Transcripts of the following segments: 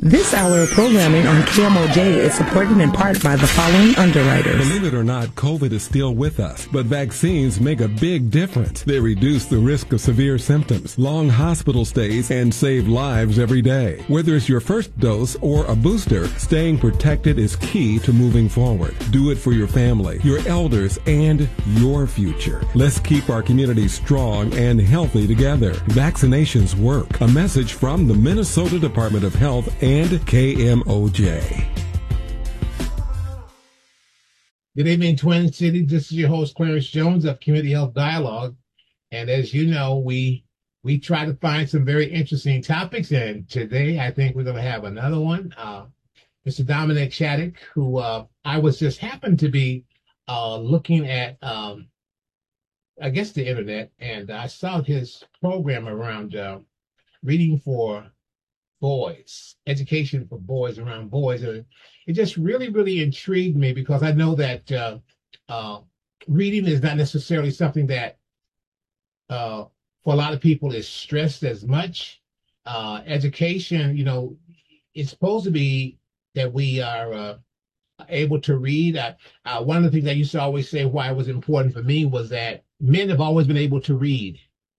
This hour of programming on KMOJ is supported in part by the following underwriters. Believe it or not, COVID is still with us, but vaccines make a big difference. They reduce the risk of severe symptoms, long hospital stays, and save lives every day. Whether it's your first dose or a booster, staying protected is key to moving forward. Do it for your family, your elders, and your future. Let's keep our community strong and healthy together. Vaccinations work. A message from the Minnesota Department of Health and KMOJ. Good evening, Twin Cities. This is your host, Clarence Jones of Community Health Dialogue. And as you know, we try to find some very interesting topics. And today, I think we're going to have another one. Mr. Dominic Shattuck, who I was just happened to be looking at, I guess, the internet. And I saw his program around reading for boys, education for boys around boys. And it just really, really intrigued me because I know that reading is not necessarily something that for a lot of people is stressed as much. Education, you know, it's supposed to be that we are able to read. One of the things I used to always say why it was important for me was that men have always been able to read.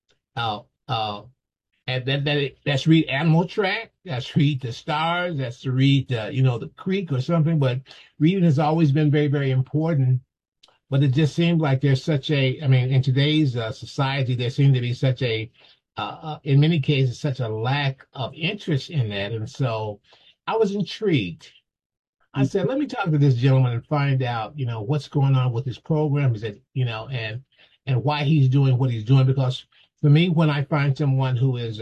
And that's read Animal Track, that's read the stars, that's to read, the creek or something. But reading has always been very, very important. But it just seemed like there's such in today's society, there seemed to be such in many cases, such a lack of interest in that. And so I was intrigued. I said, let me talk to this gentleman and find out, what's going on with his program, is it, and why he's doing what he's doing. Because for me, when I find someone who is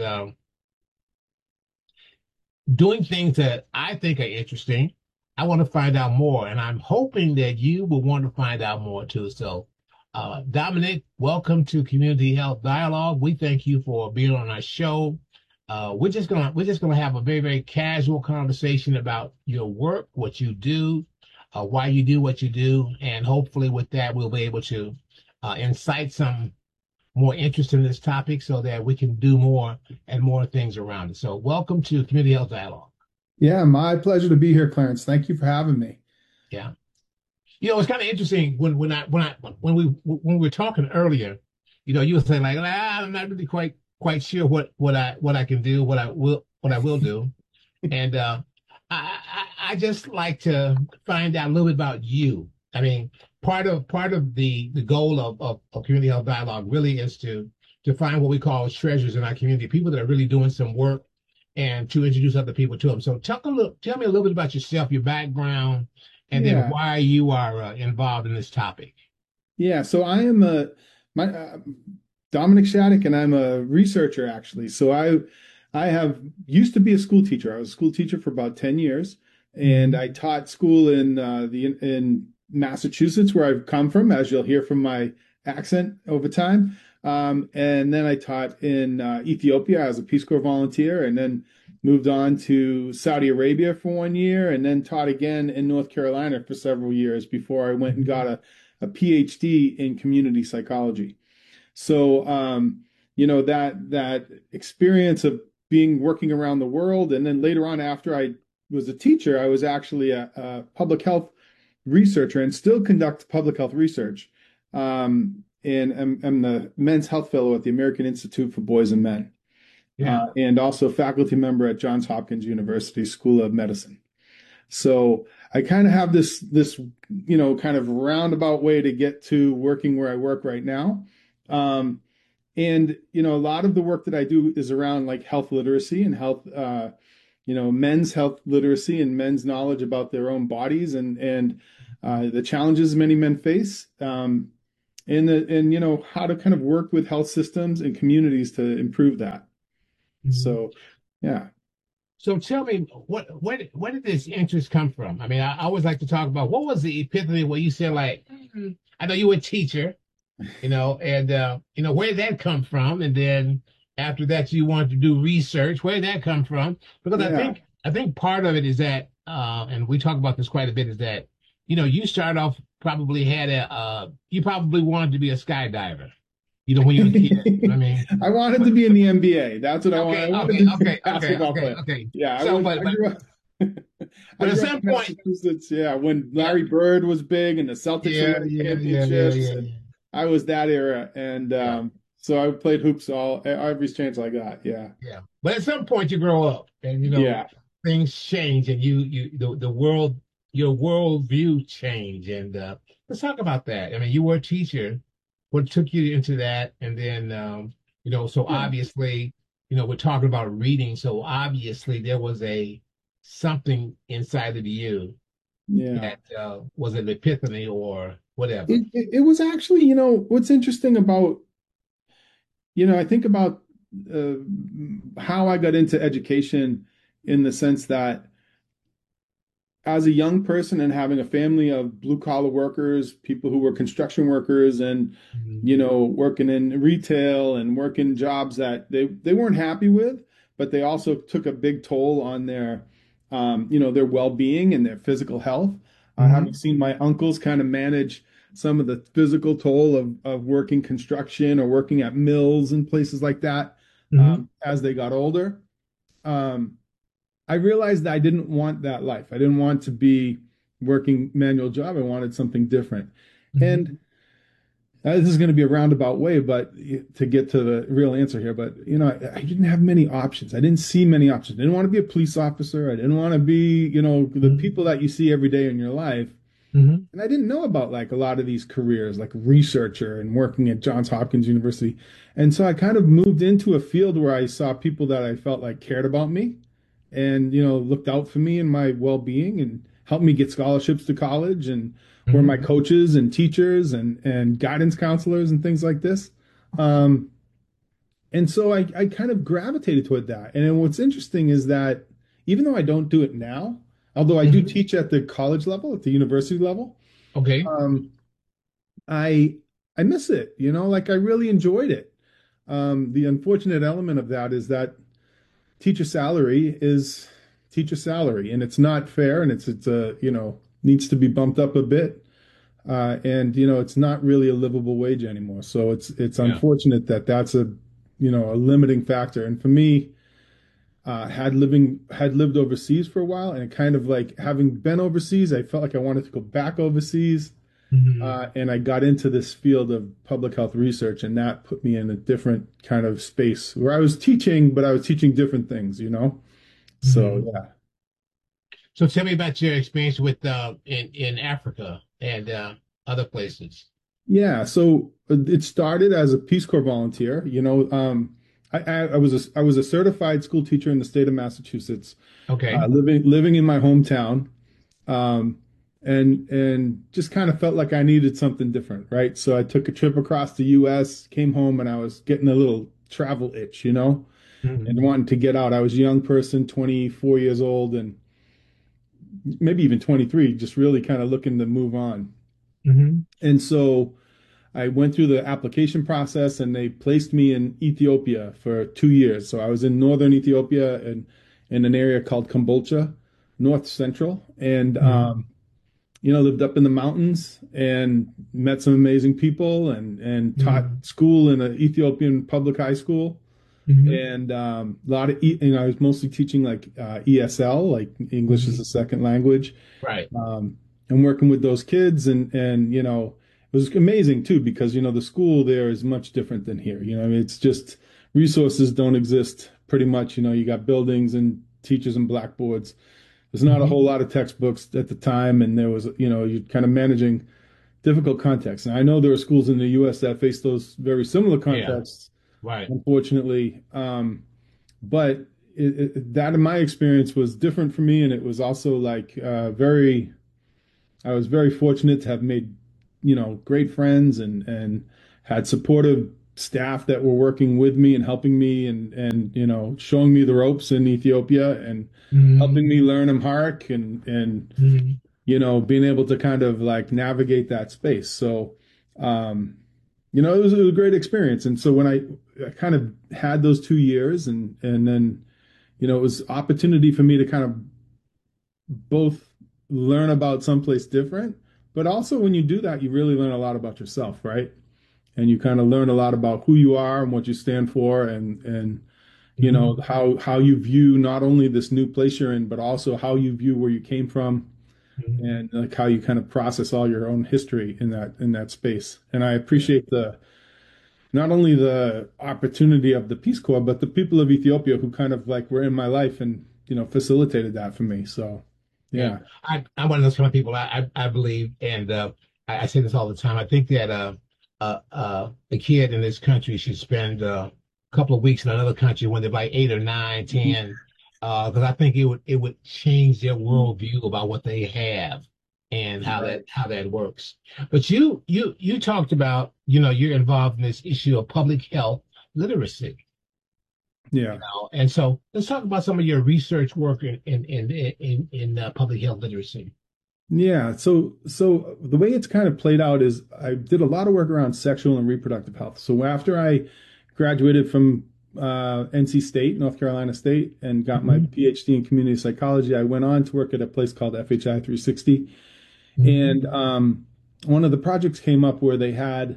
doing things that I think are interesting, I want to find out more. And I'm hoping that you will want to find out more too. So, Dominic, welcome to Community Health Dialogue. We thank you for being on our show. We're just gonna have a very, very casual conversation about your work, what you do, why you do what you do, and hopefully with that we'll be able to incite some more interest in this topic so that we can do more and more things around it. So welcome to Community Health Dialogue. Yeah, my pleasure to be here, Clarence. Thank you for having me. Yeah. It's kind of interesting when we were talking earlier, you were saying like, I'm not really quite sure what I can do, what I will do. And I just like to find out a little bit about you. I mean, part of the goal of Community Health Dialogue really is to find what we call treasures in our community, people that are really doing some work, and to introduce other people to them. So tell me a little bit about yourself, your background, and then why you are involved in this topic. Yeah, so I am Dominic Shattuck, and I'm a researcher actually. So I have used to be a school teacher. I was a school teacher for about 10 years, and I taught school in Massachusetts, where I've come from, as you'll hear from my accent over time. And then I taught in Ethiopia as a Peace Corps volunteer, and then moved on to Saudi Arabia for 1 year, and then taught again in North Carolina for several years before I went and got a PhD in community psychology. So, that experience of working around the world. And then later on, after I was a teacher, I was actually a public health researcher and still conduct public health research. And I'm the men's health fellow at the American Institute for Boys and Men. Yeah. And also faculty member at Johns Hopkins University School of Medicine. So I kind of have this kind of roundabout way to get to working where I work right now. And a lot of the work that I do is around like health literacy and health, men's health literacy and men's knowledge about their own bodies and the challenges many men face, and how to kind of work with health systems and communities to improve that. Mm-hmm. So, yeah. So tell me, where did this interest come from? I mean, I always like to talk about what was the epiphany where you said like, I know you were a teacher, and where did that come from? And then after that, you wanted to do research. Where did that come from? Because I think part of it is that, and we talk about this quite a bit, is that, you started off you probably wanted to be a skydiver. When you were a kid, I mean, I wanted to be in the NBA. That's what I wanted. Okay. Yeah. So, I But at grew up some in point, Massachusetts, yeah, when yeah, Larry Bird was big and the Celtics were yeah, winning yeah, yeah, yeah, championships, yeah, and yeah. I was that era, and Yeah. so I played hoops all every chance I got. Yeah, Yeah. But at some point you grow up and yeah, things change and the world your world view change and let's talk about that. I mean, you were a teacher. What took you into that? And then so yeah, obviously, we're talking about reading, so obviously there was a something inside of you yeah. that was an epiphany or whatever. It was actually, what's interesting about, I think about uh, how I got into education in the sense that as a young person and having a family of blue collar workers, people who were construction workers and, Mhm. working in retail and working jobs that they weren't happy with, but they also took a big toll on their well-being and their physical health. Having Mhm. seen my uncles kind of manage some of the physical toll of working construction or working at mills and places like that, Mhm. as they got older. Um, I realized that I didn't want that life. I didn't want to be working manual job. I wanted something different. Mhm. And this is going to be a roundabout way, but to get to the real answer here, but I didn't have many options. I didn't see many options. I didn't want to be a police officer. I didn't want to be, the Mhm. people that you see every day in your life. Mhm. And I didn't know about like a lot of these careers, like researcher and working at Johns Hopkins University. And so I kind of moved into a field where I saw people that I felt like cared about me and, looked out for me and my well-being and helped me get scholarships to college and were my Mhm. coaches and teachers and guidance counselors and things like this. Um, and so I kind of gravitated toward that. And then what's interesting is that even though I don't do it now, although I do Mhm. teach at the college level, at the university level, Okay. um, I I miss it, like I really enjoyed it. The unfortunate element of that is that teacher salary is teacher salary, and it's not fair, and it's needs to be bumped up a bit, and it's not really a livable wage anymore. So it's Yeah. unfortunate that that's a limiting factor. And for me, had lived overseas for a while, and it kind of like having been overseas, I felt like I wanted to go back overseas. Mhm. And I got into this field of public health research, and that put me in a different kind of space where I was teaching, but I was teaching different things. So Mhm. yeah, So tell me about your experience with in Africa and other places. yeah. So it started as a Peace Corps volunteer. I was a certified school teacher in the state of Massachusetts, Okay. living in my hometown. Um, and just kind of felt like I needed something different, right? So I took a trip across the US, came home, and I was getting a little travel itch, and Mhm. wanting to get out. I was a young person, 24 years old, and maybe even 23, just really kind of looking to move on. Mhm. And so I went through the application process and they placed me in Ethiopia for 2 years. So I was in northern Ethiopia and in an area called Kambolcha, North Central. And Mhm. lived up in the mountains and met some amazing people and taught Mhm. school in an Ethiopian public high school. Mhm. And a lot of, I was mostly teaching like ESL, like English as Mhm. a second language, Right. um, and working with those kids. And it was amazing too, because, the school there is much different than here. I mean, it's just resources don't exist pretty much. You got buildings and teachers and blackboards. There's not a Mhm. whole lot of textbooks at the time, and there was, you're kind of managing difficult contexts. And I know there are schools in the U.S. that face those very similar Yeah. contexts, Right. unfortunately. But that, in my experience, was different for me, and it was also like I was very fortunate to have made, great friends and had supportive staff that were working with me and helping me and showing me the ropes in Ethiopia and helping Mhm. me learn Amharic and Mhm. being able to kind of like navigate that space. So, it was a great experience. And so when I kind of had those 2 years and then, it was opportunity for me to kind of both learn about someplace different, but also when you do that, you really learn a lot about yourself, right? And you kind of learn a lot about who you are and what you stand for and you know, how you view not only this new place you're in, but also how you view where you came from, Mhm. and like how you kind of process all your own history in that space. And I appreciate the not only the opportunity of the Peace Corps, but the people of Ethiopia who kind of like were in my life and, you know, facilitated that for me. So, Yeah, yeah. I'm one of those kind of people. I believe, and I say this all the time. I think that a kid in this country should spend a couple of weeks in another country when they're like 8 or 9, 10, because I think it would change their worldview about what they have and Right. how that works. But you talked about, you're involved in this issue of public health literacy. Yeah. And so let's talk about some of your research work in public health literacy. Yeah. So the way it's kind of played out is I did a lot of work around sexual and reproductive health. So after I graduated from NC State, North Carolina State, and got my Mhm. PhD in community psychology, I went on to work at a place called FHI 360. Mhm. And one of the projects came up where they had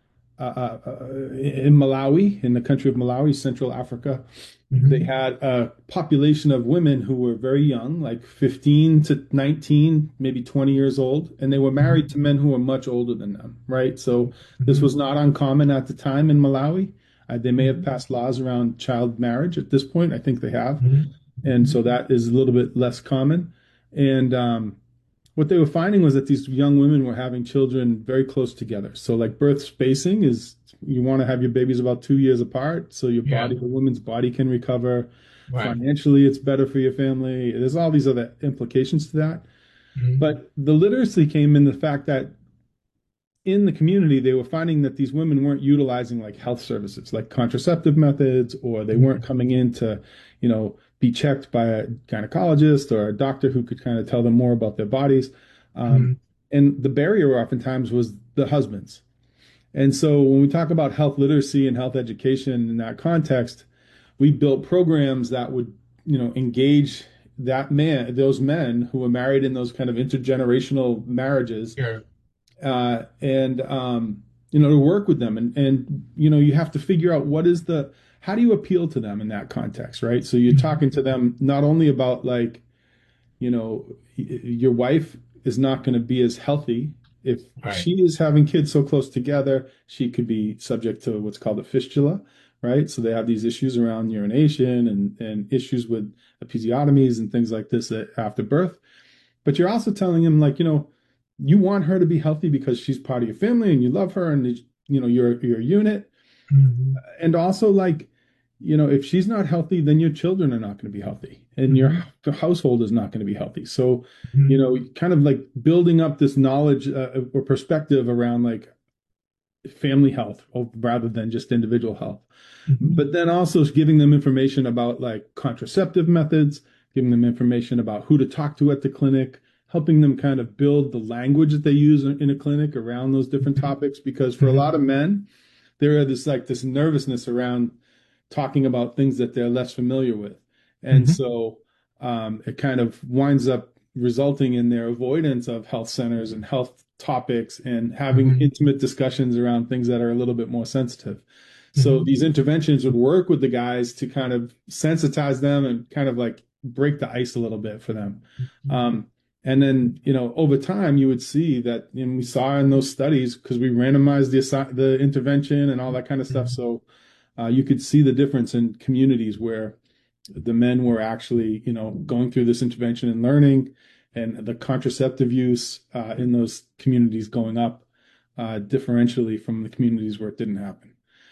in Malawi, in the country of Malawi, Central Africa, they Mhm. had a population of women who were very young, like 15 to 19, maybe 20 years old, and they were married to men who were much older than them, right? So this Mhm. was not uncommon at the time in Malawi. They may have Mhm. passed laws around child marriage at this point. I think they have. Mhm. And Mhm. so that is a little bit less common. And what they were finding was that these young women were having children very close together. So like birth spacing is you want to have your babies about 2 years apart so your Yeah. body, the woman's body can recover. Right. Financially, it's better for your family. There's all these other implications to that. Mhm. But the literacy came in the fact that in the community, they were finding that these women weren't utilizing like health services, like contraceptive methods, or they weren't Mhm. coming in to, you know, be checked by a gynecologist or a doctor who could kind of tell them more about their bodies. Um, Mhm. and the barrier oftentimes was the husbands. And so when we talk about health literacy and health education in that context, we built programs that would, you know, engage those men who were married in those kind of intergenerational marriages, Sure. and you know, to work with them, and you know, you have to figure out how do you appeal to them in that context, right? So you're Mhm. talking to them not only about like, you know, your wife is not going to be as healthy if Right. she is having kids so close together. She could be subject to what's called a fistula, right? So they have these issues around urination and issues with episiotomies and things like this after birth. But you're also telling him, like, you know, you want her to be healthy because she's part of your family and you love her and you know you're a unit. Mhm. And also, like, you know, if she's not healthy, then your children are not going to be healthy and your Mhm. household is not going to be healthy. So, you Mhm. know, kind of like building up this knowledge or perspective around like family health rather than just individual health. Mhm. But then also giving them information about like contraceptive methods, giving them information about who to talk to at the clinic, helping them kind of build the language that they use in a clinic around those different topics. Because for a lot Mhm. of men, there are this nervousness around talking about things that they're less familiar with. And Mhm. so it kind of winds up resulting in their avoidance of health centers and health topics and having Mhm. intimate discussions around things that are a little bit more sensitive. So Mhm. these interventions would work with the guys to kind of sensitize them and kind of like break the ice a little bit for them. Mhm. Um, and then, you know, over time, you would see that, and we saw in those studies because we randomized the intervention and all that kind of stuff. Mhm. So you could see the difference in communities where the men were actually, you know, going through this intervention and learning, and the contraceptive use in those communities going up differentially from the communities where it didn't happen.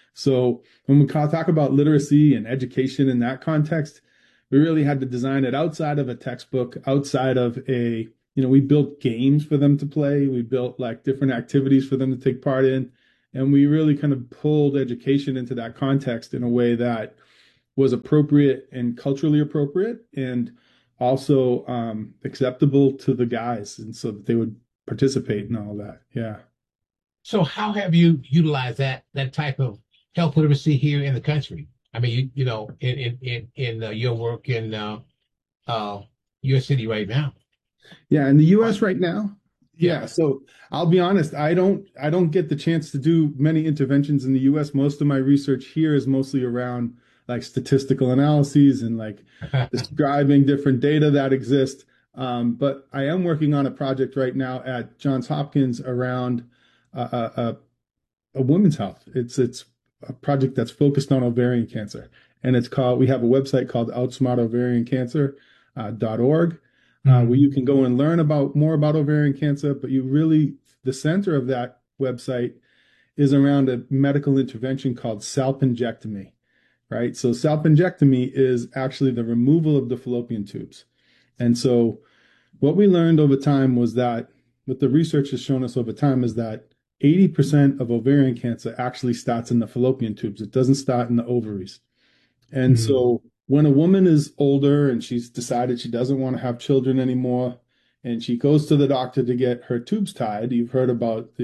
So when we talk about literacy and education in that context, we really had to design it outside of a textbook, outside of a, you know, we built games for them to play. We built like different activities for them to take part in. And we really kind of pulled education into that context in a way that was appropriate and culturally appropriate and also acceptable to the guys. And so that they would participate in all that. Yeah. So how have you utilized that type of health literacy here in the country? I mean, in your work in uh, your city right now. Yeah. In the US right now, Yeah. yeah. So I'll be honest, I don't get the chance to do many interventions in the US. Most of my research here is mostly around like statistical analyses and like describing different data that exist. But I am working on a project right now at Johns Hopkins around women's health. It's a project that's focused on ovarian cancer, and we have a website called outsmartovariancancer.org, where you can go and learn more about ovarian cancer. But the center of that website is around a medical intervention called salpingectomy, right? So salpingectomy is actually the removal of the fallopian tubes. And so what we learned over time was that what the research has shown us over time is that 80% of ovarian cancer actually starts in the fallopian tubes. It doesn't start in the ovaries. And so when a woman is older and she's decided she doesn't want to have children anymore, and she goes to the doctor to get her tubes tied, you've heard about,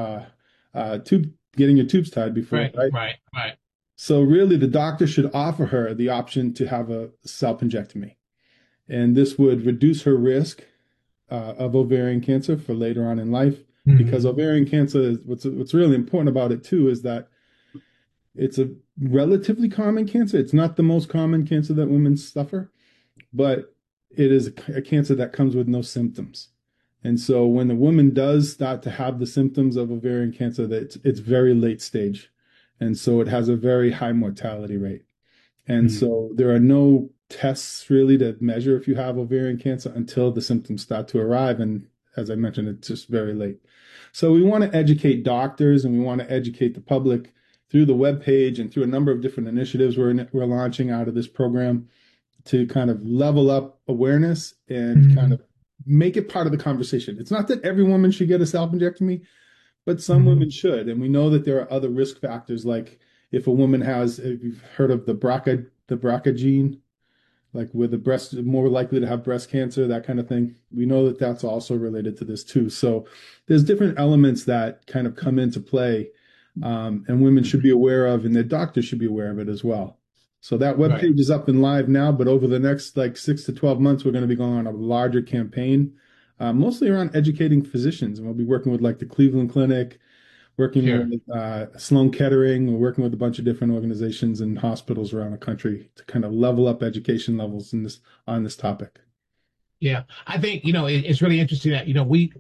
getting your tubes tied before, right? Right. So really the doctor should offer her the option to have a salpingectomy. And this would reduce her risk of ovarian cancer for later on in life, because ovarian cancer, what's really important about it too, is that it's a relatively common cancer. It's not the most common cancer that women suffer, but it is a cancer that comes with no symptoms. And so when the woman does start to have the symptoms of ovarian cancer, it's very late stage. And so it has a very high mortality rate. And so there are no tests really to measure if you have ovarian cancer until the symptoms start to arrive. And as I mentioned, it's just very late. So we want to educate doctors and we want to educate the public through the webpage and through a number of different initiatives we're launching out of this program to kind of level up awareness and kind of make it part of the conversation. It's not that every woman should get a salpingectomy, but some women should. And we know that there are other risk factors, like if a woman if you've heard of the BRCA gene, like where the breast is more likely to have breast cancer, that kind of thing. We know that that's also related to this too. So there's different elements that kind of come into play, and women should be aware of, and their doctors should be aware of it as well. So that webpage is up and live now, but over the next 6 to 12 months, we're going to be going on a larger campaign, mostly around educating physicians. And we'll be working with the Cleveland Clinic, working with Sloan Kettering. We're working with a bunch of different organizations and hospitals around the country to kind of level up education levels on this topic. Yeah, I think, it's really interesting that,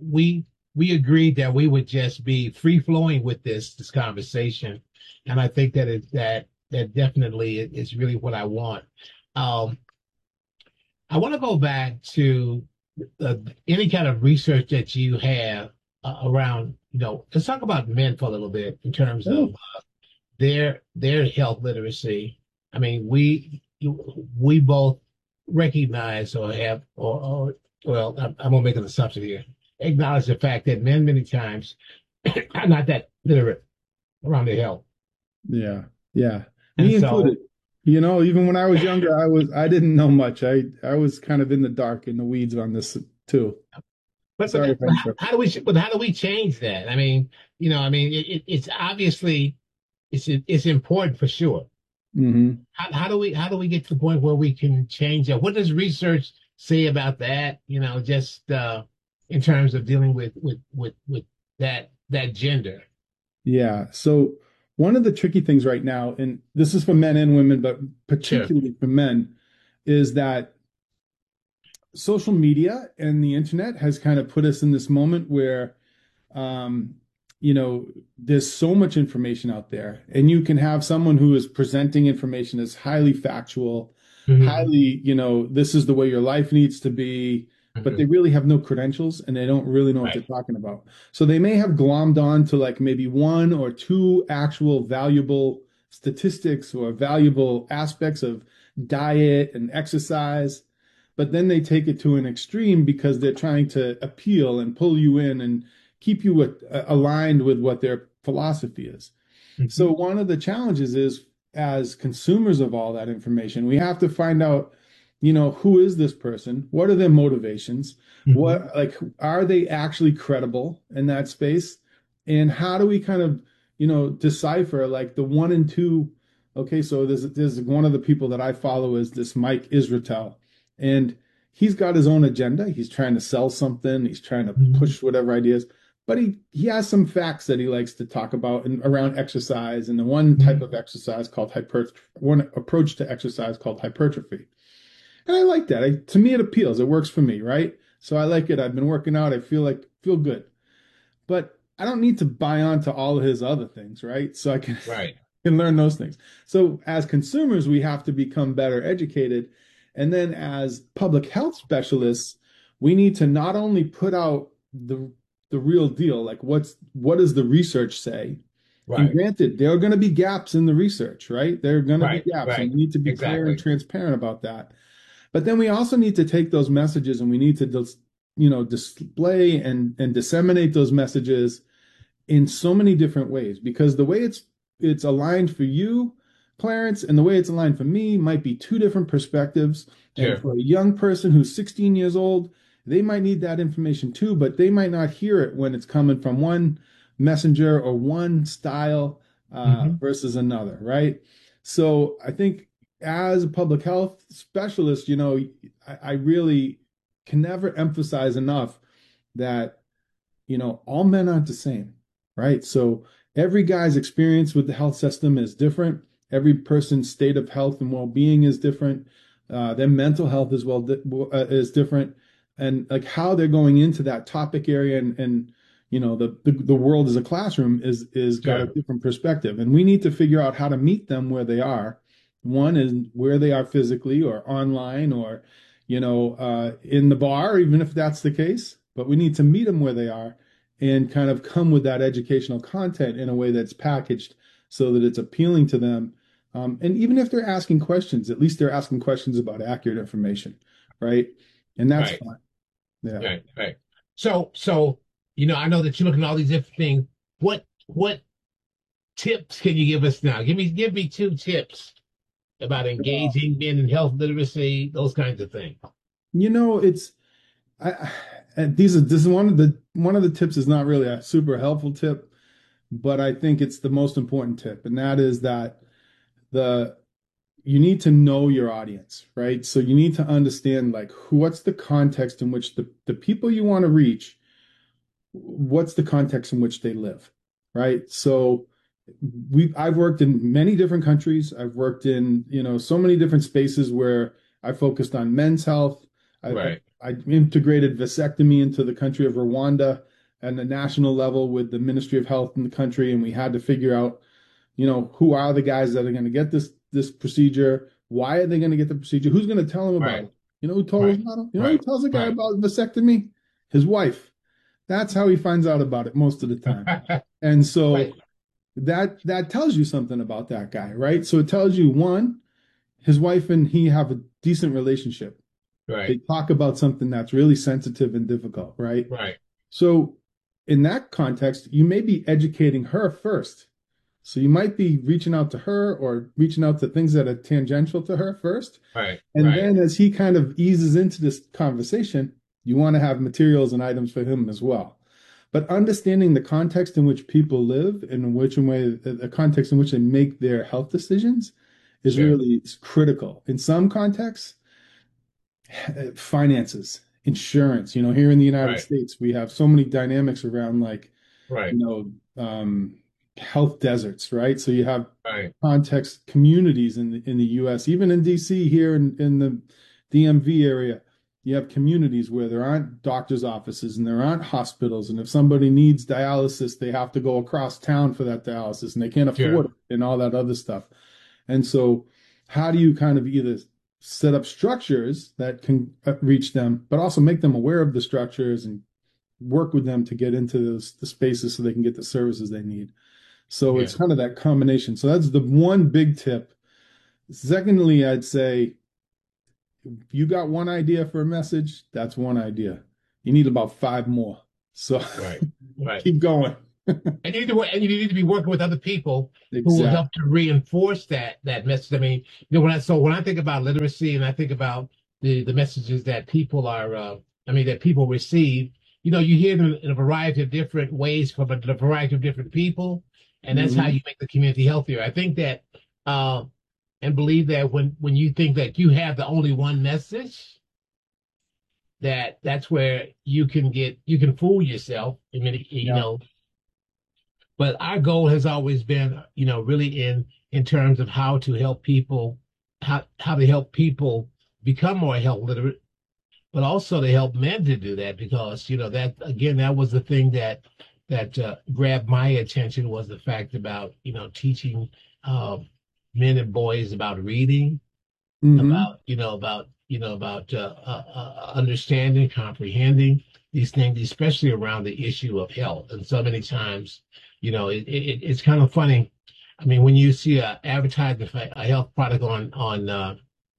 we agreed that we would just be free flowing with this conversation. And I think that definitely is really what I want. I want to go back to any kind of research that you have around, let's talk about men for a little bit in terms of their health literacy. I mean, we both recognize or have, well, I'm gonna make an assumption here, acknowledge the fact that men many times are not that literate around their health. Yeah. Me included. Even when I was younger, I didn't know much. I was kind of in the dark, in the weeds on this too. But how do we change that? I mean, it's obviously it's important for sure. How do we get to the point where we can change that? What does research say about that? Just in terms of dealing with that gender. Yeah. So one of the tricky things right now, and this is for men and women, but particularly for men, is that social media and the internet has kind of put us in this moment where, there's so much information out there, and you can have someone who is presenting information as highly factual, highly, this is the way your life needs to be, but they really have no credentials and they don't really know what they're talking about. So they may have glommed on to maybe one or two actual valuable statistics or valuable aspects of diet and exercise, but then they take it to an extreme because they're trying to appeal and pull you in and keep you aligned with what their philosophy is. So one of the challenges is, as consumers of all that information, we have to find out, who is this person? What are their motivations? What, are they actually credible in that space? And how do we kind of, decipher the one and two? Okay, so there's one of the people that I follow is this Mike Israetel, and he's got his own agenda. He's trying to sell something. He's trying to push whatever ideas. but he has some facts that he likes to talk about around exercise, and the one type of exercise called one approach to exercise called hypertrophy. And I like that. To me, it appeals. It works for me, right? So I like it. I've been working out. I feel good. But I don't need to buy onto all of his other things, right? So I can learn those things. So as consumers, we have to become better educated. And then as public health specialists, we need to not only put out the real deal, like what does the research say? Right. And granted, there are going to be gaps in the research, right? There are going to be gaps, and we need to be clear and transparent about that. But then we also need to take those messages and we need to display and disseminate those messages in so many different ways, because the way it's aligned for you, Clarence, and the way it's aligned for me might be two different perspectives. Sure. And for a young person who's 16 years old, they might need that information too, but they might not hear it when it's coming from one messenger or one style versus another, right? So I think as a public health specialist, I really can never emphasize enough that, all men aren't the same, right? So every guy's experience with the health system is different. Every person's state of health and well-being is different. Their mental health as well is different. And like how they're going into that topic area and the world as a classroom is got a different perspective. And we need to figure out how to meet them where they are. One is where they are physically or online or, in the bar, even if that's the case. But we need to meet them where they are and kind of come with that educational content in a way that's packaged so that it's appealing to them. And even if they're asking questions, at least they're asking questions about accurate information, right? And that's fine. Yeah. Right. So, I know that you're looking at all these different things. What tips can you give us now? Give me 2 tips about engaging men in health literacy, those kinds of things. This is one of the tips is not really a super helpful tip, but I think it's the most important tip, and that is that you need to know your audience, right? So you need to understand what's the context in which the people you want to reach, what's the context in which they live, right? So I've worked in many different countries. I've worked in, so many different spaces where I focused on men's health. I integrated vasectomy into the country of Rwanda at the national level with the Ministry of Health in the country. And we had to figure out, who are the guys that are going to get this procedure? Why are they going to get the procedure? Who's going to tell them about it? Who told us about it? Who tells a guy about vasectomy? His wife. That's how he finds out about it most of the time. And so that tells you something about that guy, right? So it tells you, one, his wife and he have a decent relationship. Right. They talk about something that's really sensitive and difficult, right? Right. So in that context, you may be educating her first. So you might be reaching out to her or reaching out to things that are tangential to her first. Right. And then as he kind of eases into this conversation, you want to have materials and items for him as well. But understanding the context in which people live and in which way the context in which they make their health decisions is really critical. In some contexts, finances, insurance, here in the United States, we have so many dynamics around health deserts, right? So you have context communities in the US, even in DC here in the DMV area, you have communities where there aren't doctor's offices and there aren't hospitals. And if somebody needs dialysis, they have to go across town for that dialysis and they can't afford it and all that other stuff. And so how do you kind of either set up structures that can reach them, but also make them aware of the structures and work with them to get into the spaces so they can get the services they need. So it's kind of that combination. So that's the one big tip. Secondly, I'd say if you got one idea for a message, that's one idea. You need about 5 more. So keep going. And you need to be working with other people who will help to reinforce that message. I mean, when I think about literacy and I think about the messages that people that people receive, you hear them in a variety of different ways from a variety of different people, and that's how you make the community healthier. I think that and believe that when you think that you have the only one message, that's where you can fool yourself. I mean, you know, but our goal has always been, you know, really in terms of how to help people, how to help people become more health literate, but also to help men to do that, because, you know, that again, that was the thing that grabbed my attention, was the fact about, you know, teaching men and boys about reading, about understanding, comprehending these things, especially around the issue of health. And so many times, you know, it's kind of funny. I mean, when you see a advertising for a health product on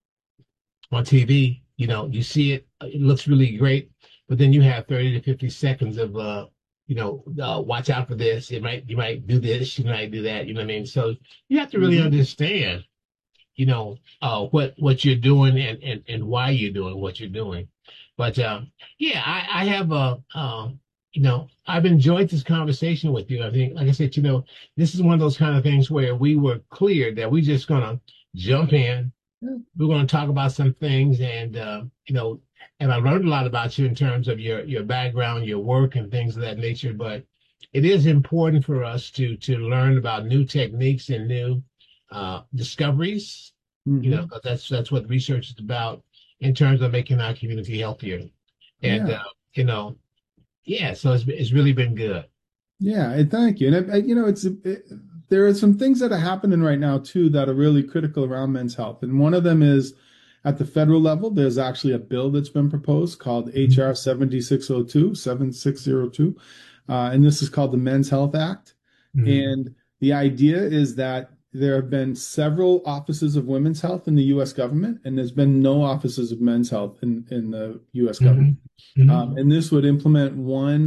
TV, you know, you see it, it looks really great, but then you have 30 to 50 seconds of watch out for this. You might do this, you might do that. You know what I mean? So you have to really understand, you know, what you're doing and why you're doing what you're doing. But yeah, I have you know, I've enjoyed this conversation with you. I think, like I said, you know, this is one of those kind of things where we were clear that we're just gonna jump in. We're going to talk about some things, and you know, and I learned a lot about you in terms of your background, your work, and things of that nature. But it is important for us to learn about new techniques and new discoveries. You know, because that's what research is about in terms of making our community healthier. And you know, yeah, so it's really been good. Yeah, and thank you. And you know, there are some things that are happening right now too that are really critical around men's health. And one of them is at the federal level. There's actually a bill that's been proposed called HR 7602, and this is called the Men's Health Act. And the idea is that there have been several offices of women's health in the U.S. government, and there's been no offices of men's health in the U.S. government. And this would implement one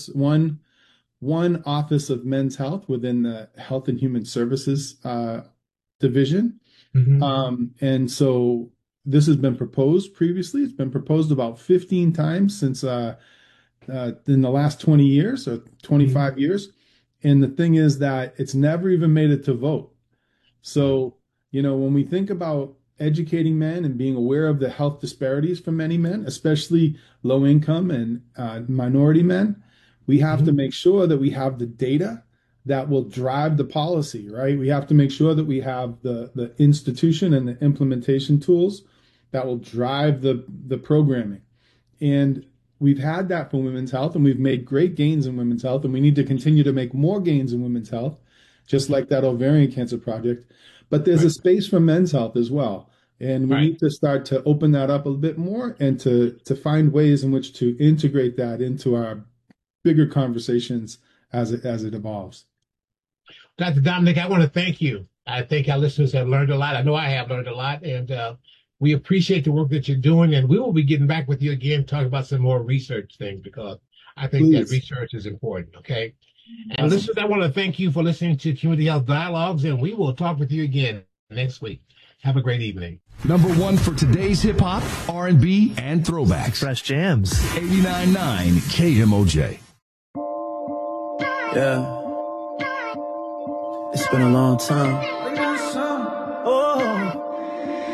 office of men's health within the Health and Human Services division. And so this has been proposed previously. It's been proposed about 15 times since in the last 20 years or 25 years. And the thing is that it's never even made it to vote. So, you know, when we think about educating men and being aware of the health disparities for many men, especially low income and minority men, we have to make sure that we have the data that will drive the policy, right? We have to make sure that we have the institution and the implementation tools that will drive the programming. And we've had that for women's health, and we've made great gains in women's health, and we need to continue to make more gains in women's health, just like that ovarian cancer project. But there's a space for men's health as well. And we need to start to open that up a little bit more, and to find ways in which to integrate that into our bigger conversations as it evolves. Dr. Dominic, I want to thank you. I think our listeners have learned a lot. I know I have learned a lot, and we appreciate the work that you're doing. And we will be getting back with you again, talk about some more research things, because I think that research is important. Okay. And listeners, I want to thank you for listening to Community Health Dialogues, and we will talk with you again next week. Have a great evening. Number one for today's hip hop, R&B, and throwbacks. Fresh jams. 89.9 KMOJ. Yeah. It's been a long time.